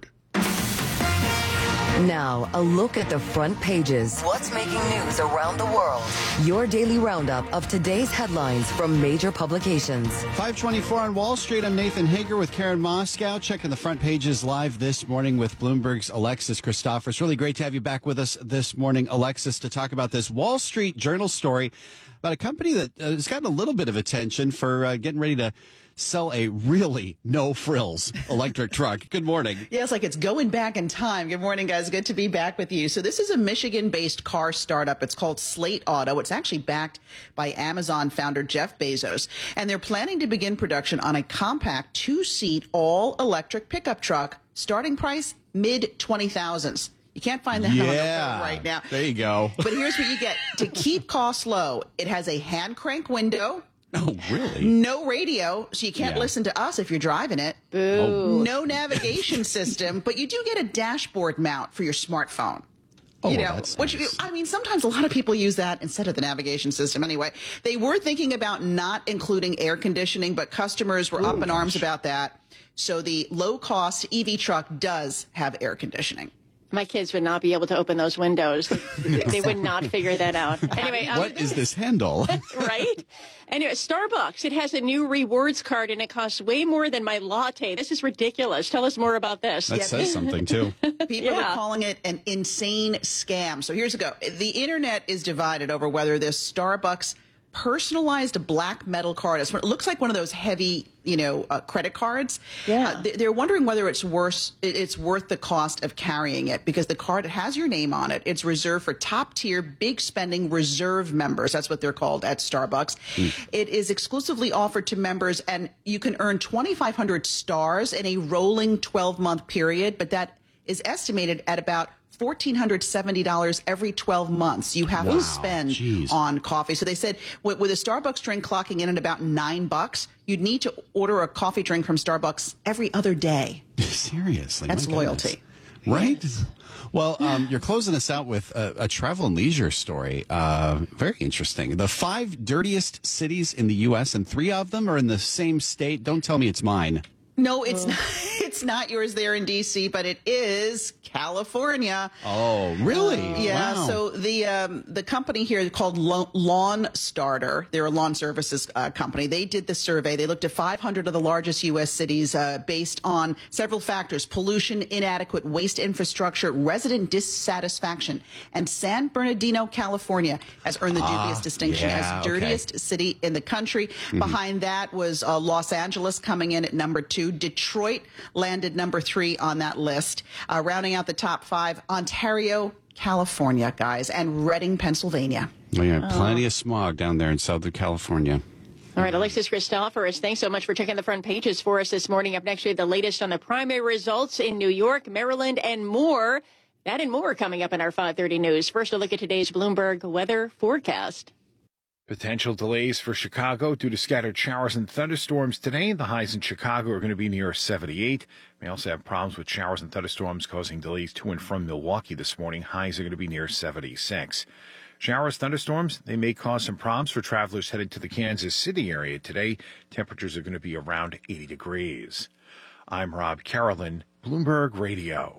Now, a look at the front pages. What's making news around the world? Your daily roundup of today's headlines from major publications. five twenty-four on Wall Street. I'm Nathan Hager with Karen Moscow. Checking the front pages live this morning with Bloomberg's Alexis Christophers. Really great to have you back with us this morning, Alexis, to talk about this Wall Street Journal story about a company that uh, has gotten a little bit of attention for uh, getting ready to sell a really no-frills electric truck. Good morning. Yes, like it's going back in time. Good morning, guys. Good to be back with you. So this is a Michigan-based car startup. It's called Slate Auto. It's actually backed by Amazon founder Jeff Bezos. And they're planning to begin production on a compact two-seat all-electric pickup truck. Starting price, mid twenty thousands. You can't find that yeah, on the phone right now. There you go. But here's what you get. To keep costs low, it has a hand crank window. Oh, really? No radio, so you can't Yeah. listen to us if you're driving it. Boo. No navigation system, but you do get a dashboard mount for your smartphone. Oh, you know, that's which nice. I mean, sometimes a lot of people use that instead of the navigation system. Anyway, they were thinking about not including air conditioning, but customers were up in arms about that. So the low-cost E V truck does have air conditioning. My kids would not be able to open those windows. They would not figure that out. Anyway, um, What is this handle? right? Anyway, Starbucks, it has a new rewards card and it costs way more than my latte. This is ridiculous. Tell us more about this. That says something, too. People Yeah. are calling it an insane scam. So here's a go. The internet is divided over whether this Starbucks personalized black metal card, it looks like one of those heavy, you know, uh, credit cards. Yeah. Uh, they- they're wondering whether it's worth it's worth the cost of carrying it because the card has your name on it. It's reserved for top tier, big spending reserve members. That's what they're called at Starbucks. It is exclusively offered to members, and you can earn twenty-five hundred stars in a rolling twelve month period, but that is estimated at about one thousand four hundred seventy dollars every twelve months you have Wow, to spend geez. on coffee. So they said with, with a Starbucks drink clocking in at about nine bucks, you'd need to order a coffee drink from Starbucks every other day. Seriously. That's my goodness. loyalty. Right? Well, um, you're closing us out with a, a travel and leisure story. Uh, very interesting. The five dirtiest cities in the U S, and three of them are in the same state. Don't tell me it's mine. No, it's not. It's not yours there in D C, but it is California. Oh, really? Yeah. Wow. So the um, the company here is called Lo- Lawn Starter. They're a lawn services uh, company. They did the survey. They looked at five hundred of the largest U S cities uh, based on several factors: pollution, inadequate waste infrastructure, resident dissatisfaction. And San Bernardino, California, has earned the dubious Ah, distinction yeah, as dirtiest city in the country. Mm-hmm. Behind that was uh, Los Angeles coming in at number two. Detroit landed number three on that list. Uh, rounding out the top five, Ontario, California, guys, and Reading, Pennsylvania. Well, yeah, plenty of smog down there in Southern California. All right, Alexis Christophers, thanks so much for checking the front pages for us this morning. Up next, we have the latest on the primary results in New York, Maryland, and more. That and more coming up in our five thirty news. First, a look at today's Bloomberg weather forecast. Potential delays for Chicago due to scattered showers and thunderstorms today. The highs in Chicago are going to be near seventy-eight. We also have problems with showers and thunderstorms causing delays to and from Milwaukee this morning. Highs are going to be near seventy-six. Showers, thunderstorms, they may cause some problems for travelers headed to the Kansas City area today. Temperatures are going to be around eighty degrees. I'm Rob Carolyn, Bloomberg Radio.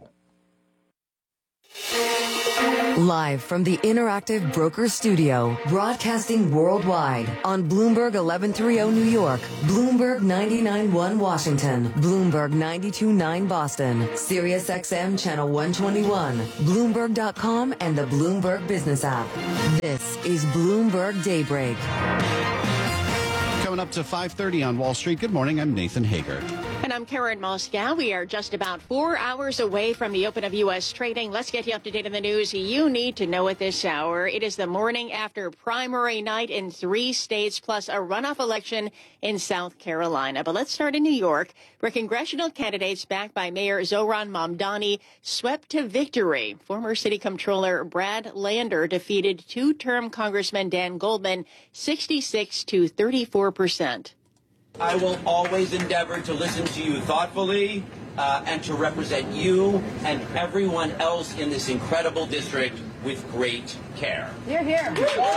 Live from the Interactive Broker Studio, broadcasting worldwide on Bloomberg eleven thirty New York, Bloomberg ninety-nine point one Washington, Bloomberg ninety-two point nine Boston, Sirius X M Channel one twenty-one, Bloomberg dot com, and the Bloomberg Business app. This is Bloomberg Daybreak. Coming up to five thirty on Wall Street. Good morning. I'm Nathan Hager. And I'm Karen Moscow. We are just about four hours away from the open of U S trading. Let's get you up to date on the news you need to know at this hour. It is the morning after primary night in three states, plus a runoff election in South Carolina. But let's start in New York, where congressional candidates backed by Mayor Zohran Mamdani swept to victory. Former City Comptroller Brad Lander defeated two-term Congressman Dan Goldman sixty-six to thirty-four percent. I will always endeavor to listen to you thoughtfully uh, and to represent you and everyone else in this incredible district with great care. You're here.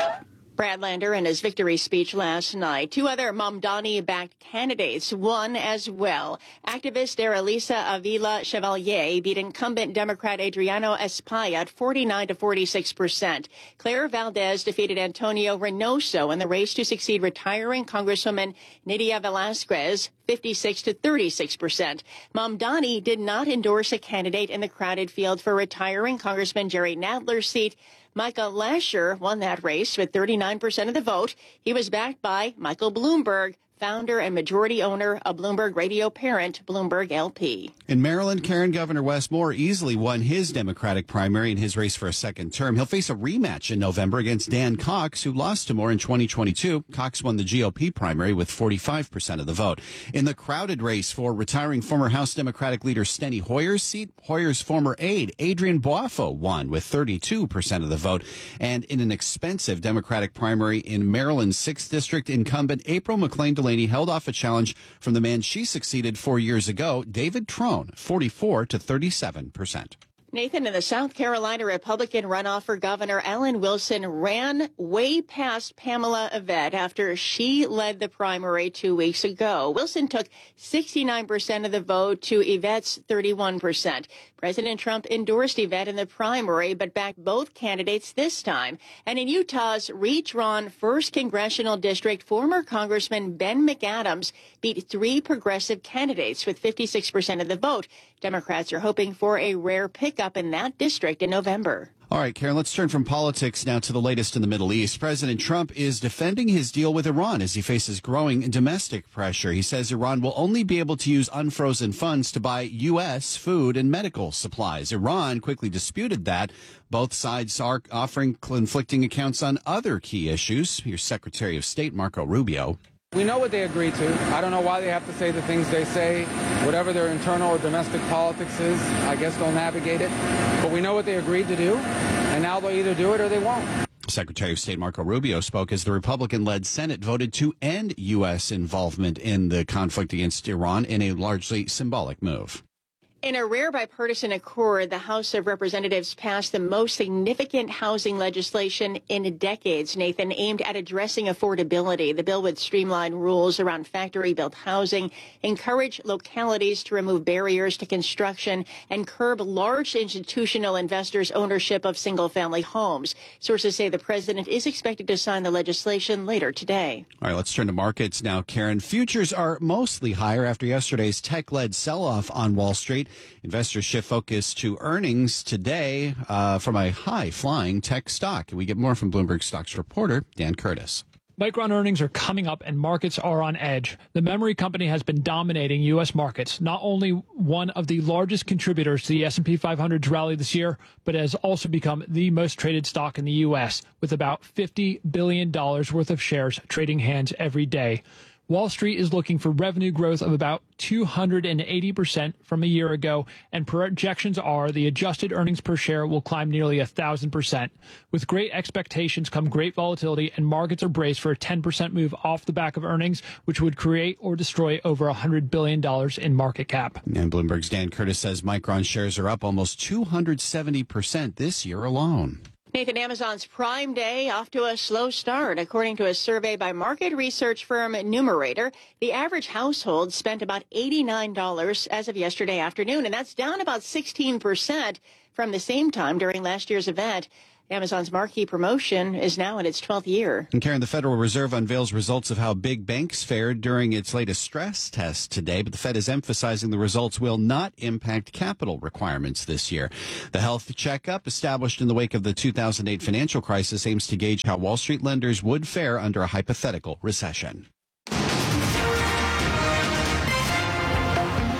Brad Lander in his victory speech last night. Two other Mamdani-backed candidates won as well. Activist Aralisa Avila Chevalier beat incumbent Democrat Adriano Espaillat at forty-nine to forty-six percent. Claire Valdez defeated Antonio Reynoso in the race to succeed retiring Congresswoman Nydia Velázquez, fifty-six to thirty-six percent. Mamdani did not endorse a candidate in the crowded field for retiring Congressman Jerry Nadler's seat. Michael Lasher won that race with thirty-nine percent of the vote. He was backed by Michael Bloomberg, founder and majority owner of Bloomberg radio parent Bloomberg L P. In Maryland, Karen, Governor Wes Moore easily won his Democratic primary in his race for a second term. He'll face a rematch in November against Dan Cox, who lost to Moore in twenty twenty-two. Cox won the G O P primary with forty-five percent of the vote. In the crowded race for retiring former House Democratic leader Steny Hoyer's seat, Hoyer's former aide, Adrian Boafo, won with thirty-two percent of the vote. And in an expensive Democratic primary in Maryland's sixth District, incumbent April McLean Delaney held off a challenge from the man she succeeded four years ago, David Trone, forty-four to thirty-seven percent. Nathan, in the South Carolina Republican runoff for governor, Alan Wilson ran way past Pamela Yvette after she led the primary two weeks ago. Wilson took sixty-nine percent of the vote to Yvette's thirty-one percent. President Trump endorsed Yvette in the primary, but backed both candidates this time. And in Utah's redrawn first congressional district, former Congressman Ben McAdams beat three progressive candidates with fifty-six percent of the vote. Democrats are hoping for a rare pickup in that district in November. All right, Karen, let's turn from politics now to the latest in the Middle East. President Trump is defending his deal with Iran as he faces growing domestic pressure. He says Iran will only be able to use unfrozen funds to buy U S food and medical supplies. Iran quickly disputed that. Both sides are offering conflicting accounts on other key issues. Here's Secretary of State Marco Rubio. We know what they agreed to. I don't know why they have to say the things they say. Whatever their internal or domestic politics is, I guess they'll navigate it. But we know what they agreed to do, and now they'll either do it or they won't. Secretary of State Marco Rubio spoke as the Republican-led Senate voted to end U S involvement in the conflict against Iran in a largely symbolic move. In a rare bipartisan accord, the House of Representatives passed the most significant housing legislation in decades, Nathan, aimed at addressing affordability. The bill would streamline rules around factory-built housing, encourage localities to remove barriers to construction, and curb large institutional investors' ownership of single-family homes. Sources say the president is expected to sign the legislation later today. All right, let's turn to markets now, Karen. Futures are mostly higher after yesterday's tech-led sell-off on Wall Street. Investors shift focus to earnings today uh, from a high-flying tech stock. We get more from Bloomberg Stocks reporter Dan Curtis. Micron earnings are coming up and markets are on edge. The memory company has been dominating U S markets, not only one of the largest contributors to the S and P five hundred's rally this year, but has also become the most traded stock in the U S, with about fifty billion dollars worth of shares trading hands every day. Wall Street is looking for revenue growth of about two hundred eighty percent from a year ago, and projections are the adjusted earnings per share will climb nearly one thousand percent. With great expectations come great volatility, and markets are braced for a ten percent move off the back of earnings, which would create or destroy over one hundred billion dollars in market cap. And Bloomberg's Dan Curtis says Micron shares are up almost two hundred seventy percent this year alone. Nathan, Amazon's Prime Day off to a slow start. According to a survey by market research firm Numerator, the average household spent about eighty-nine dollars as of yesterday afternoon, and that's down about sixteen percent from the same time during last year's event. Amazon's marquee promotion is now in its twelfth year. And Karen, the Federal Reserve unveils results of how big banks fared during its latest stress test today, but the Fed is emphasizing the results will not impact capital requirements this year. The health checkup, established in the wake of the two thousand eight financial crisis, aims to gauge how Wall Street lenders would fare under a hypothetical recession.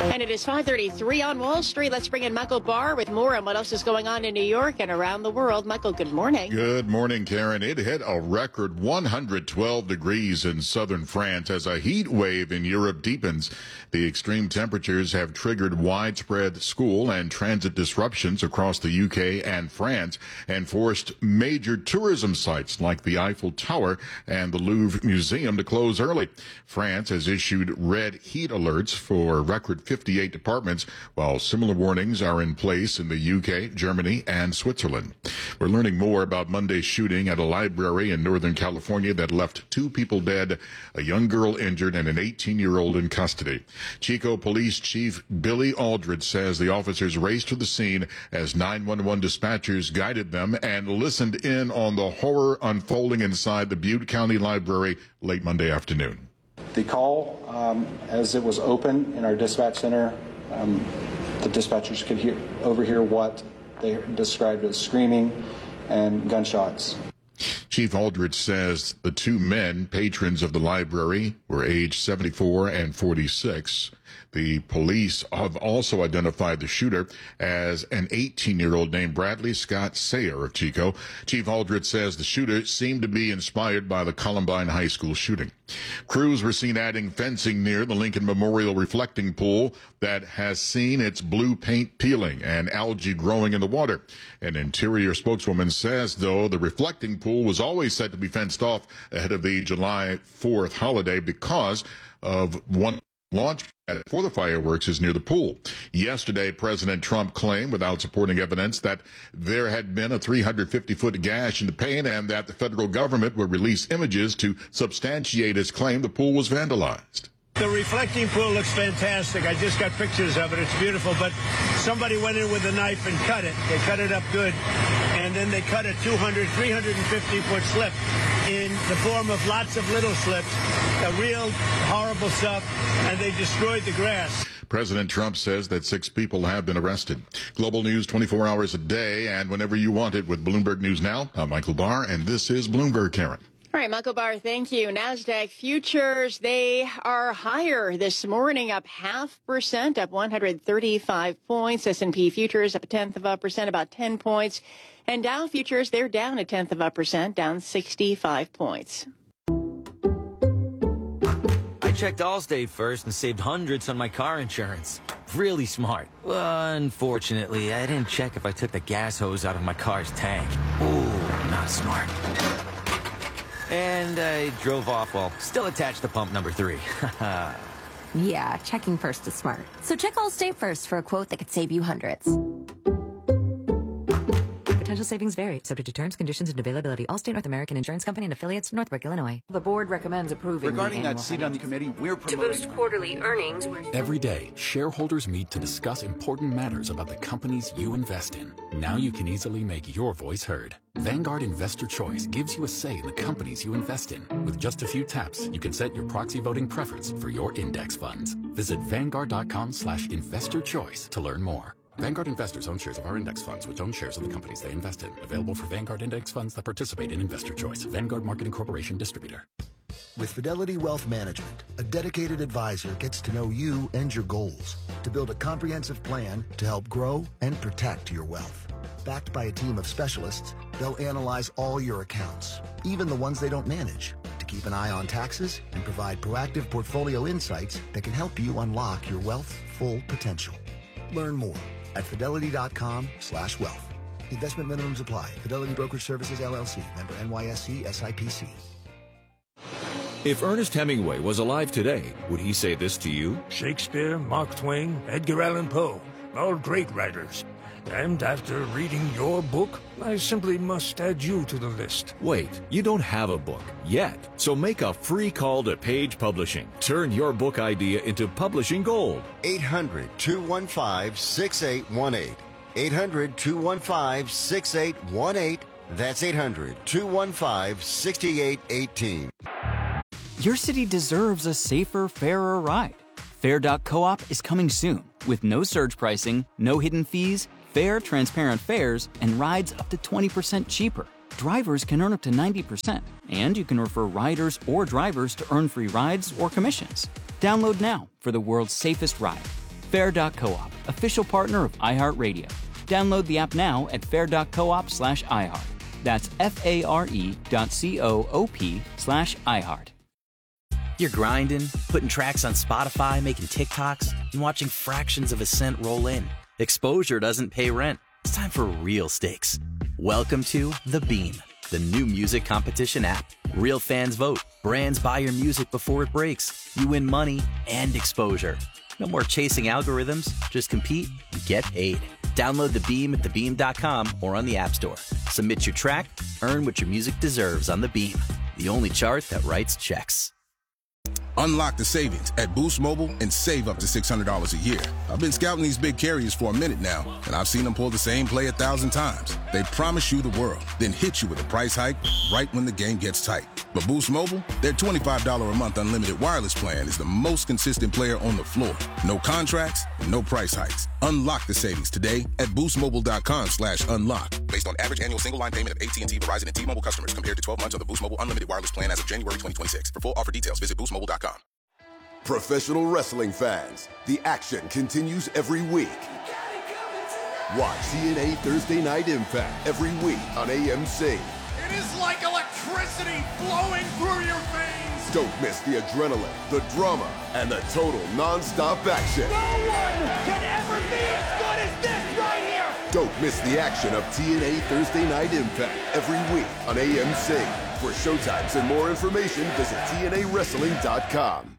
And it is five thirty-three on Wall Street. Let's bring in Michael Barr with more on what else is going on in New York and around the world. Michael, good morning. Good morning, Karen. It hit a record one hundred twelve degrees in southern France as a heat wave in Europe deepens. The extreme temperatures have triggered widespread school and transit disruptions across the U K and France and forced major tourism sites like the Eiffel Tower and the Louvre Museum to close early. France has issued red heat alerts for record fifty-eight departments, while similar warnings are in place in the U K, Germany, and Switzerland. We're learning more about Monday's shooting at a library in Northern California that left two people dead, a young girl injured, and an eighteen-year-old in custody. Chico Police Chief Billy Aldridge says the officers raced to the scene as nine one one dispatchers guided them and listened in on the horror unfolding inside the Butte County Library late Monday afternoon. The call, um, as it was open in our dispatch center, um, the dispatchers could hear, overhear what they described as screaming and gunshots. Chief Aldridge says the two men, patrons of the library, were aged seventy-four and forty-six. The police have also identified the shooter as an eighteen-year-old named Bradley Scott Sayer of Chico. Chief Aldridge says the shooter seemed to be inspired by the Columbine High School shooting. Crews were seen adding fencing near the Lincoln Memorial reflecting pool that has seen its blue paint peeling and algae growing in the water. An interior spokeswoman says, though, the reflecting pool was always set to be fenced off ahead of the July fourth holiday because of one launch pad for the fireworks is near the pool. Yesterday, President Trump claimed, without supporting evidence, that there had been a three hundred fifty foot gash in the paint and that the federal government would release images to substantiate his claim the pool was vandalized. The reflecting pool looks fantastic. I just got pictures of it. It's beautiful, but somebody went in with a knife and cut it. They cut it up good, and then they cut a two hundred, three hundred fifty foot slip in the form of lots of little slips, a real horrible stuff, and they destroyed the grass. President Trump says that six people have been arrested. Global news twenty-four hours a day and whenever you want it with Bloomberg News Now. I'm Michael Barr, and this is Bloomberg, Karen. All right, Michael Barr, thank you. NASDAQ futures, they are higher this morning, up half percent, up one hundred thirty-five points. S and P futures up a tenth of a percent, about ten points. And Dow futures, they're down a tenth of a percent, down sixty-five points. I checked Allstate first and saved hundreds on my car insurance. Really smart. Unfortunately, I didn't check if I took the gas hose out of my car's tank. Ooh, not smart. And I drove off while still attached to pump number three. Yeah, checking first is smart. So check Allstate first for a quote that could save you hundreds. Potential savings vary, subject to terms, conditions, and availability. Allstate North American Insurance Company and affiliates, Northbrook, Illinois. The board recommends approving Regarding the that seat on the committee, we're promoting... To boost quarterly earnings. Every day, shareholders meet to discuss important matters about the companies you invest in. Now you can easily make your voice heard. Vanguard Investor Choice gives you a say in the companies you invest in. With just a few taps, you can set your proxy voting preference for your index funds. Visit Vanguard.com slash investor choice to learn more. Vanguard investors own shares of our index funds, which own shares of the companies they invest in. Available for Vanguard index funds that participate in Investor Choice. Vanguard Marketing Corporation Distributor. With Fidelity Wealth Management, a dedicated advisor gets to know you and your goals to build a comprehensive plan to help grow and protect your wealth. Backed by a team of specialists, they'll analyze all your accounts, even the ones they don't manage, to keep an eye on taxes and provide proactive portfolio insights that can help you unlock your wealth's full potential. Learn more at fidelity.com slash wealth. Investment minimums apply. Fidelity Brokerage Services, L L C. Member N Y S E S I P C. If Ernest Hemingway was alive today, would he say this to you? Shakespeare, Mark Twain, Edgar Allan Poe, all great writers. And after reading your book, I simply must add you to the list. Wait, you don't have a book yet. So make a free call to Page Publishing. Turn your book idea into publishing gold. eight hundred, two one five, six eight one eight. eight hundred, two one five, six eight one eight. That's eight hundred, two one five, six eight one eight. Your city deserves a safer, fairer ride. Fair dot coop is coming soon with no surge pricing, no hidden fees, fair, transparent fares, and rides up to twenty percent cheaper. Drivers can earn up to ninety percent, and you can refer riders or drivers to earn free rides or commissions. Download now for the world's safest ride. Fair dot coop, official partner of iHeartRadio. Download the app now at fair dot coop slash iHeart. That's F-A-R-E dot C-O-O-P slash iHeart. You're grinding, putting tracks on Spotify, making TikToks, and watching fractions of a cent roll in. Exposure doesn't pay rent. It's time for real stakes. Welcome to The Beam, the new music competition app. Real fans vote. Brands buy your music before it breaks. You win money and exposure. No more chasing algorithms. Just compete and get paid. Download The Beam at the beam dot com or on the App Store. Submit your track, earn what your music deserves on The Beam, the only chart that writes checks. Unlock the savings at Boost Mobile and save up to six hundred dollars a year. I've been scouting these big carriers for a minute now, and I've seen them pull the same play a thousand times. They promise you the world, then hit you with a price hike right when the game gets tight. But Boost Mobile, their twenty-five dollars a month unlimited wireless plan is the most consistent player on the floor. No contracts, no price hikes. Unlock the savings today at boostmobile.com slash unlock. Based on average annual single line payment of A T and T, Verizon, and T-Mobile customers compared to twelve months of the Boost Mobile unlimited wireless plan as of January twenty twenty-six. For full offer details, visit boost mobile dot com. Professional wrestling fans, the action continues every week. Watch T N A Thursday Night Impact every week on A M C. It is like electricity flowing through your veins. Don't miss the adrenaline, the drama, and the total non-stop action. No one can ever be as good as this right here. Don't miss the action of T N A Thursday Night Impact every week on A M C. For showtimes and more information, visit T N A wrestling dot com.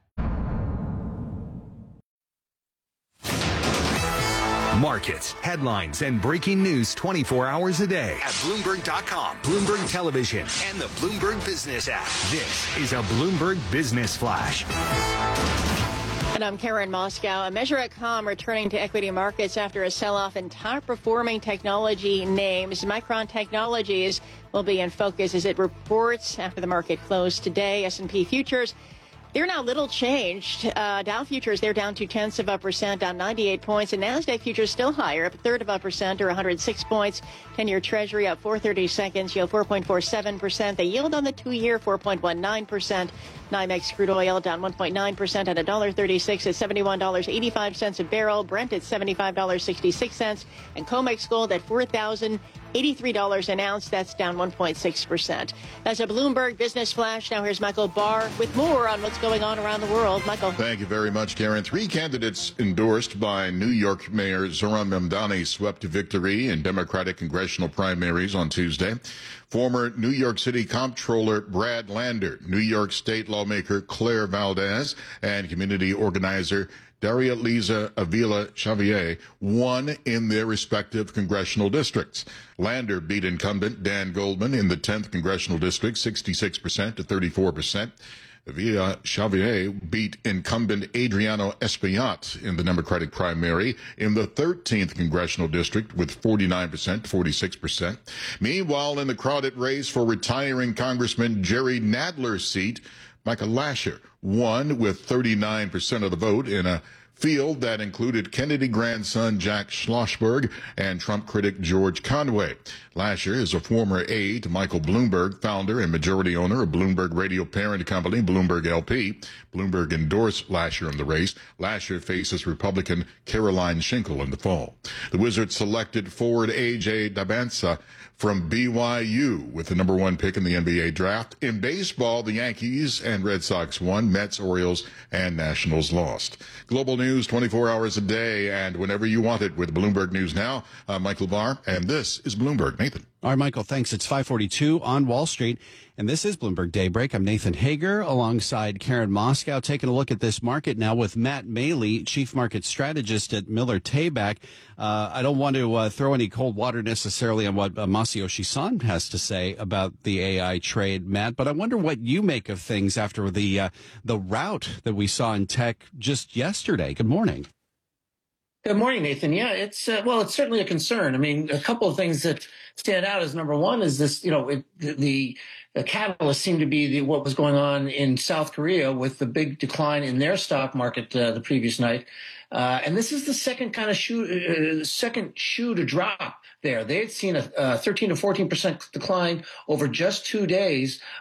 Markets, headlines, and breaking news twenty-four hours a day at Bloomberg dot com, Bloomberg Television, and the Bloomberg Business app. This is a Bloomberg Business Flash. And I'm Karen Moscow. A measure at Com returning to equity markets after a sell-off in top-performing technology names. Micron Technologies will be in focus as it reports after the market closed today. S and P futures, they're now little changed. Uh, Dow futures, they're down two tenths of a percent, down ninety-eight points. And NASDAQ futures still higher, up a third of a percent or one hundred six points. ten-year Treasury up four thirty-seconds, yield four point four seven percent. The yield on the two-year, four point one nine percent. NYMEX crude oil down one point nine percent at one dollar thirty-six at seventy-one dollars and eighty-five cents a barrel. Brent at seventy-five dollars and sixty-six cents. And COMEX gold at four thousand eighty-three dollars an ounce. That's down one point six percent. That's a Bloomberg Business Flash. Now here's Michael Barr with more on what's going on around the world. Michael. Thank you very much, Karen. Three candidates endorsed by New York Mayor Zohran Mamdani swept to victory in Democratic congressional primaries on Tuesday. Former New York City Comptroller Brad Lander, New York State lawmaker Claire Valdez, and community organizer Daria Liza Avila Xavier won in their respective congressional districts. Lander beat incumbent Dan Goldman in the tenth congressional district, sixty-six percent to thirty-four percent. Avila Xavier beat incumbent Adriano Espaillat in the Democratic primary in the thirteenth congressional district with forty-nine percent to forty-six percent. Meanwhile, in the crowded race for retiring Congressman Jerry Nadler's seat, Michael Lasher won with thirty-nine percent of the vote in a field that included Kennedy grandson Jack Schlossberg and Trump critic George Conway. Lasher is a former aide to Michael Bloomberg, founder and majority owner of Bloomberg radio parent company Bloomberg L P. Bloomberg endorsed Lasher in the race. Lasher faces Republican Caroline Schinkel in the fall. The Wizards selected forward A J Dabansa from B Y U with the number one pick in the N B A draft. In baseball, the Yankees and Red Sox won, Mets, Orioles, and Nationals lost. Global news twenty-four hours a day and whenever you want it with Bloomberg News Now. I'm Michael Barr, and this is Bloomberg. Nathan. All right, Michael, thanks. It's five forty-two on Wall Street, and this is Bloomberg Daybreak. I'm Nathan Hager alongside Karen Moscow, taking a look at this market now with Matt Maley, Chief Market Strategist at Miller Tabak. Uh, I don't want to uh, throw any cold water necessarily on what uh, Masayoshi Son has to say about the A I trade, Matt, but I wonder what you make of things after the uh, the rout that we saw in tech just yesterday. Good morning. Good morning, Nathan. Yeah, it's uh, well, it's certainly a concern. I mean, a couple of things that stand out is number one is this, you know, it, the, the catalyst seemed to be the, what was going on in South Korea with the big decline in their stock market uh, the previous night. Uh, and this is the second kind of shoe, uh, second shoe to drop there. They had seen a, a thirteen to fourteen percent decline over just two days.